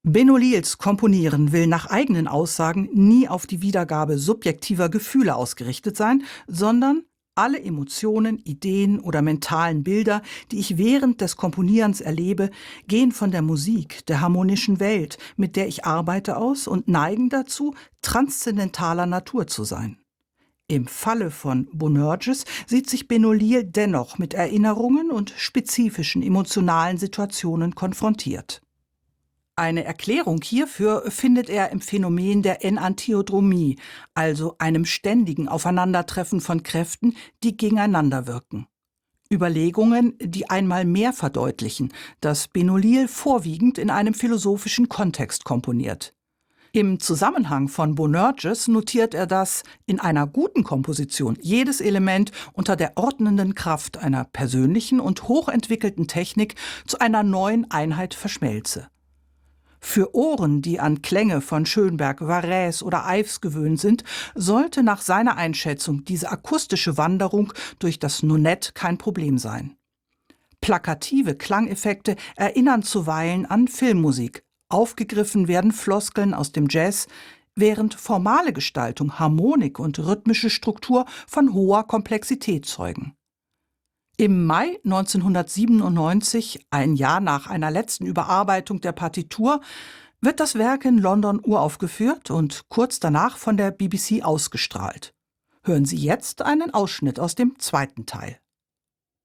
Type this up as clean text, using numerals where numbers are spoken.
Benolils Komponieren will nach eigenen Aussagen nie auf die Wiedergabe subjektiver Gefühle ausgerichtet sein, sondern alle Emotionen, Ideen oder mentalen Bilder, die ich während des Komponierens erlebe, gehen von der Musik, der harmonischen Welt, mit der ich arbeite, aus und neigen dazu, transzendentaler Natur zu sein. Im Falle von Bonerges sieht sich Benolil dennoch mit Erinnerungen und spezifischen emotionalen Situationen konfrontiert. Eine Erklärung hierfür findet er im Phänomen der Enantiodromie, also einem ständigen Aufeinandertreffen von Kräften, die gegeneinander wirken. Überlegungen, die einmal mehr verdeutlichen, dass Benolil vorwiegend in einem philosophischen Kontext komponiert. Im Zusammenhang von Bonerges notiert er, dass in einer guten Komposition jedes Element unter der ordnenden Kraft einer persönlichen und hochentwickelten Technik zu einer neuen Einheit verschmelze. Für Ohren, die an Klänge von Schönberg, Varèse oder Ives gewöhnt sind, sollte nach seiner Einschätzung diese akustische Wanderung durch das Nonet kein Problem sein. Plakative Klangeffekte erinnern zuweilen an Filmmusik. Aufgegriffen werden Floskeln aus dem Jazz, während formale Gestaltung, Harmonik und rhythmische Struktur von hoher Komplexität zeugen. Im Mai 1997, ein Jahr nach einer letzten Überarbeitung der Partitur, wird das Werk in London uraufgeführt und kurz danach von der BBC ausgestrahlt. Hören Sie jetzt einen Ausschnitt aus dem zweiten Teil.